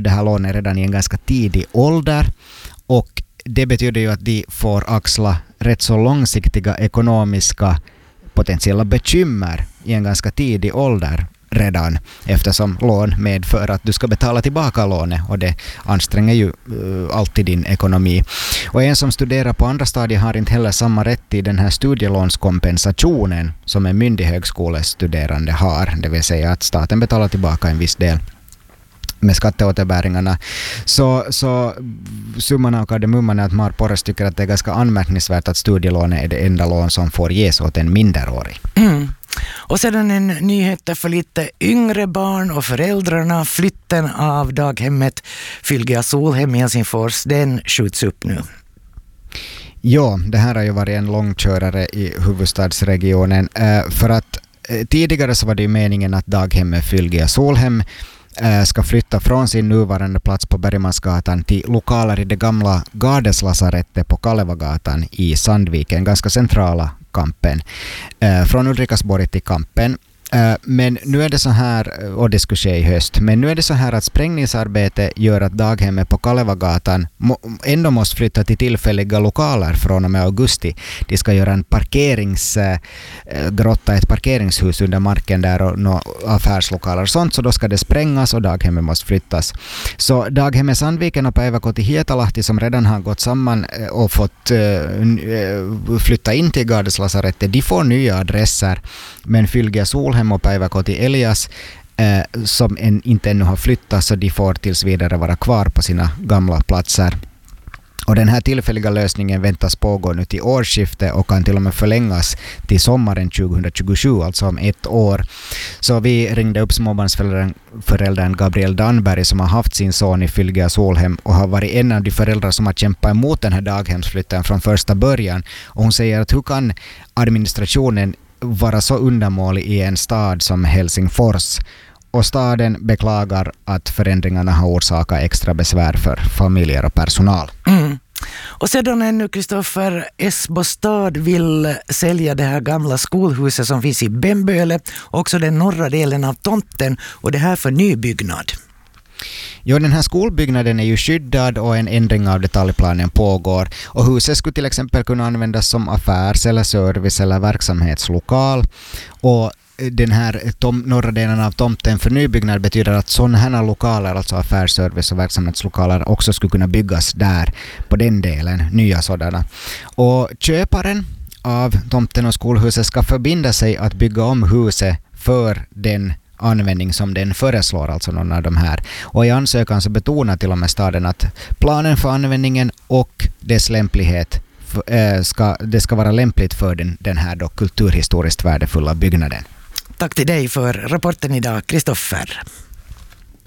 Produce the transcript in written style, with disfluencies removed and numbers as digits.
det här lånet redan i en ganska tidig ålder, och det betyder ju att de får axla rätt så långsiktiga ekonomiska potentiella bekymmer i en ganska tidig ålder redan, eftersom lån medför att du ska betala tillbaka lånet, och det anstränger ju alltid din ekonomi. Och en som studerar på andra stadier har inte heller samma rätt till den här studielånskompensationen som en myndig högskolestuderande har, det vill säga att staten betalar tillbaka en viss del med skatteåterbäringarna. Så summan av kardemumman är att Mar Porres tycker att det är ganska anmärkningsvärt att studielånet är det enda lån som får ges åt en minderårig. Och sedan en nyhet för lite yngre barn och föräldrarna. Flytten av daghemmet Fylgia Solhem i Helsingfors, den skjuts upp nu. Ja, det här har ju varit en långkörare i huvudstadsregionen. För att tidigare så var det ju meningen att daghemmet Fylgia Solhem ska flytta från sin nuvarande plats på Bergmansgatan till lokaler i det gamla Gardeslasarettet på Kalevagatan i Sandviken, ganska centrala Kampen, från Ulrikasborg till Kampen. Men nu är det så här, och det skulle ske i höst, men nu är det så här att sprängningsarbete gör att daghemmet på Kalevagatan ändå måste flytta till tillfälliga lokaler från och med augusti. De ska göra en grotta, ett parkeringshus under marken där och några affärslokaler och sånt, så då ska det sprängas och daghemmet måste flyttas. Så daghemmet Sandviken och Päiväkoti Hietalahti, som redan har gått samman och fått flytta in till Gardeslasarettet, de får nya adresser, men Fylgia Solhem och Päiväkoti Elias som inte ännu har flyttat, så de får tills vidare vara kvar på sina gamla platser. Och den här tillfälliga lösningen väntas pågå nu till årsskiftet och kan till och med förlängas till sommaren 2027, alltså om 1 år. Så vi ringde upp småbarnsföräldern Gabriel Danberg som har haft sin son i Fylgia Solhem och har varit en av de föräldrar som har kämpat emot den här daghemsflytten från första början. Och hon säger att hur kan administrationen vara så undermålig i en stad som Helsingfors, och staden beklagar att förändringarna har orsakat extra besvär för familjer och personal. Och sedan ännu, Kristoffer, Esbo stad vill sälja det här gamla skolhuset som finns i Bemböle, också den norra delen av tomten, och det här för nybyggnad. Ja, den här skolbyggnaden är ju skyddad och en ändring av detaljplanen pågår, och huset skulle till exempel kunna användas som affärs- eller service- eller verksamhetslokal, och den här norra delen av tomten för nybyggnad betyder att sådana här lokaler, alltså affärsservice- och verksamhetslokaler, också skulle kunna byggas där på den delen, nya sådana. Och köparen av tomten och skolhuset ska förbinda sig att bygga om huset för den användning som den föreslår, alltså någon av de här. Och i ansökan så betonar till och med staden att planen för användningen och dess lämplighet det ska vara lämpligt för den här då kulturhistoriskt värdefulla byggnaden. Tack till dig för rapporten idag, Kristoffer.